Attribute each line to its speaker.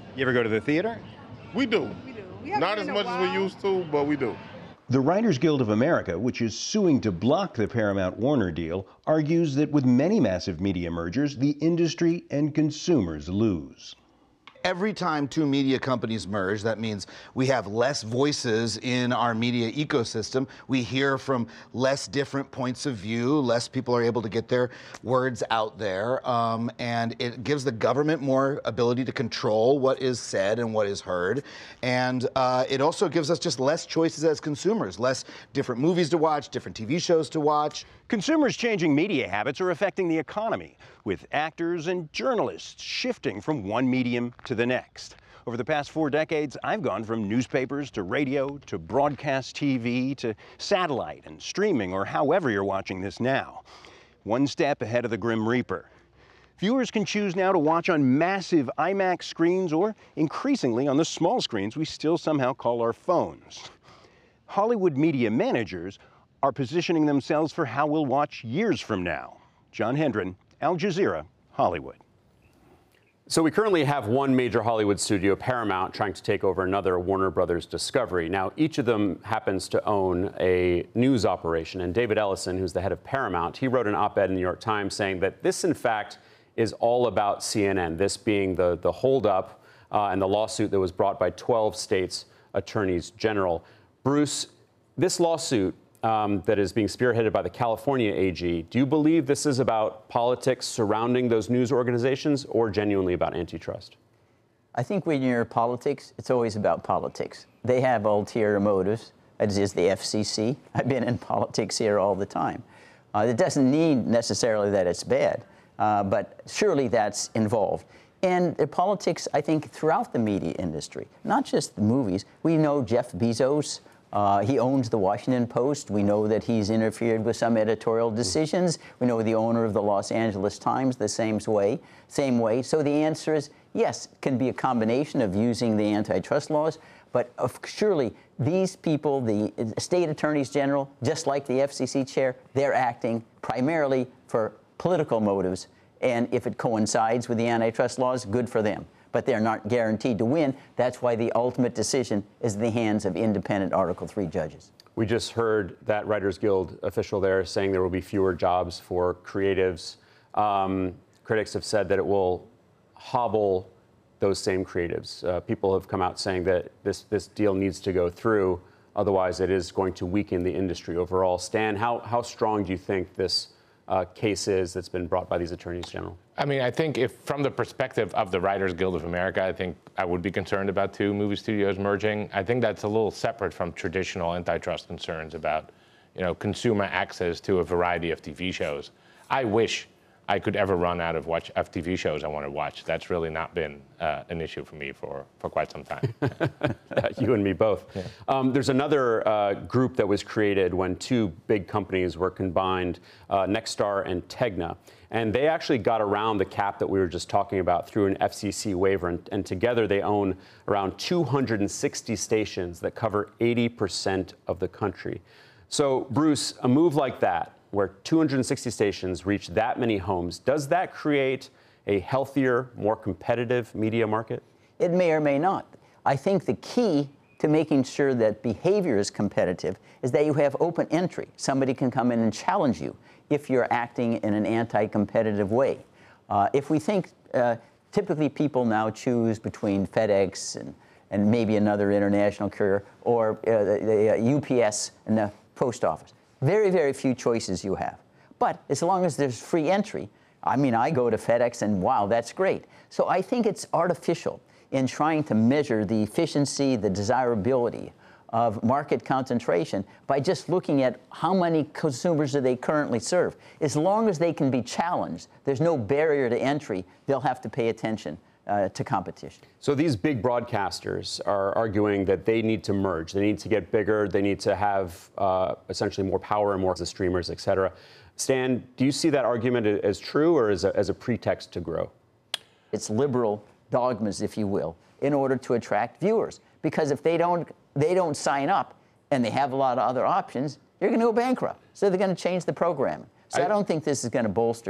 Speaker 1: You ever go to the theater?
Speaker 2: We do.
Speaker 3: We do. We haven't
Speaker 2: Not
Speaker 3: been
Speaker 2: as
Speaker 3: in a
Speaker 2: much as we
Speaker 3: while.
Speaker 2: used to, but we do.
Speaker 1: The Writers Guild of America, which is suing to block the Paramount-Warner deal, argues that with many massive media mergers, the industry and consumers lose.
Speaker 4: Every time two media companies merge, that means we have less voices in our media ecosystem. We hear from less different points of view. Less people are able to get their words out there. And it gives the government more ability to control what is said and what is heard. And it also gives us just less choices as consumers, less different movies to watch, different TV shows to watch.
Speaker 1: Consumers' changing media habits are affecting the economy, with actors and journalists shifting from one medium to the next. Over the past 4 decades, I've gone from newspapers to radio to broadcast TV to satellite and streaming, or however you're watching this now. One step ahead of the Grim Reaper. Viewers can choose now to watch on massive IMAX screens or increasingly on the small screens we still somehow call our phones. Hollywood media managers are positioning themselves for how we'll watch years from now. John Hendren, Al Jazeera, Hollywood.
Speaker 5: So we currently have one major Hollywood studio, Paramount, trying to take over another, Warner Brothers Discovery. Now, each of them happens to own a news operation. And David Ellison, who's the head of Paramount, he wrote an op-ed in the New York Times saying that this, in fact, is all about CNN, this being the holdup and the lawsuit that was brought by 12 states' attorneys general. Bruce, this lawsuit that is being spearheaded by the California AG, do you believe this is about politics surrounding those news organizations or genuinely about antitrust?
Speaker 6: I think when you're politics, it's always about politics. They have ulterior motives, as is the FCC. I've been in politics here all the time. It doesn't mean necessarily that it's bad, but surely that's involved. And the politics, I think, throughout the media industry, not just the movies. We know Jeff Bezos. He owns the Washington Post. We know that he's interfered with some editorial decisions. We know the owner of the Los Angeles Times the same way. So the answer is yes, it can be a combination of using the antitrust laws, but surely these people, the state attorneys general, just like the FCC chair, they're acting primarily for political motives. And if it coincides with the antitrust laws, good for them. But they're not guaranteed to win. That's why the ultimate decision is in the hands of independent Article III judges.
Speaker 5: We just heard that Writers Guild official there saying there will be fewer jobs for creatives. Critics have said that it will hobble those same creatives. People have come out saying that this deal needs to go through, otherwise it is going to weaken the industry overall. Stan, how strong do you think this case is that's been brought by these attorneys general?
Speaker 7: I mean, I think if from the perspective of the Writers Guild of America, I think I would be concerned about two movie studios merging. I think that's a little separate from traditional antitrust concerns about, consumer access to a variety of TV shows. I wish I could ever run out of TV shows I want to watch. That's really not been an issue for me for quite some time.
Speaker 5: You and me both.
Speaker 7: Yeah.
Speaker 5: There's another group that was created when two big companies were combined, Nexstar and Tegna. And they actually got around the cap that we were just talking about through an FCC waiver. And together they own around 260 stations that cover 80% of the country. So, Bruce, a move like that, where 260 stations reach that many homes, does that create a healthier, more competitive media market?
Speaker 6: It may or may not. I think the key to making sure that behavior is competitive is that you have open entry. Somebody can come in and challenge you if you're acting in an anti-competitive way. If we think, typically people now choose between FedEx and maybe another international courier, or the UPS and the post office. Very, very few choices you have. But as long as there's free entry, I mean, I go to FedEx and wow, that's great. So I think it's artificial in trying to measure the efficiency, the desirability of market concentration by just looking at how many consumers do they currently serve. As long as they can be challenged, there's no barrier to entry, they'll have to pay attention to competition.
Speaker 5: So these big broadcasters are arguing that they need to merge. They need to get bigger. They need to have essentially more power and more as streamers, et cetera. Stan, do you see that argument as true or as a pretext to grow?
Speaker 6: It's liberal dogmas, if you will, in order to attract viewers. Because if they don't sign up and they have a lot of other options, you're going to go bankrupt. So they're going to change the programming. So I don't think this is going to bolster